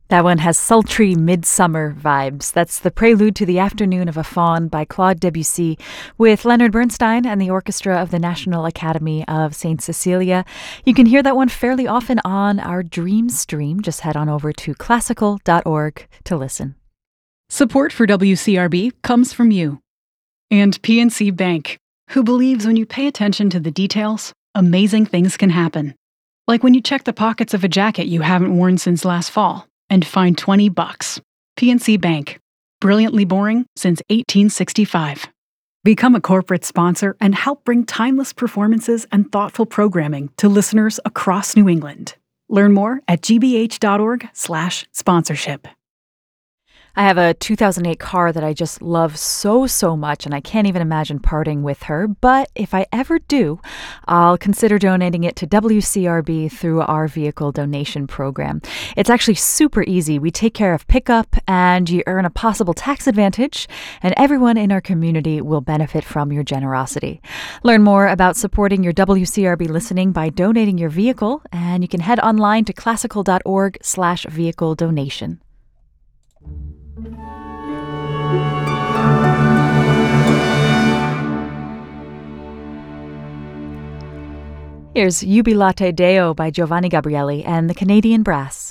That one has sultry midsummer vibes. That's the prelude to the Afternoon of a Faun by Claude Debussy with Leonard Bernstein and the orchestra of the National Academy of St. Cecilia. You can hear that one fairly often on our Dream Stream. Just head on over to classical.org to listen. Support for WCRB comes from you and PNC Bank, who believes when you pay attention to the details, amazing things can happen. Like when you check the pockets of a jacket you haven't worn since last fall and find $20. PNC Bank. Brilliantly boring since 1865. Become a corporate sponsor and help bring timeless performances and thoughtful programming to listeners across New England. Learn more at gbh.org/sponsorship. I have a 2008 car that I just love so much, and I can't even imagine parting with her. But if I ever do, I'll consider donating it to WCRB through our vehicle donation program. It's actually super easy. We take care of pickup, and you earn a possible tax advantage, and everyone in our community will benefit from your generosity. Learn more about supporting your WCRB listening by donating your vehicle, and you can head online to classical.org/vehicle donation. Here's Jubilate Deo by Giovanni Gabrieli and the Canadian Brass.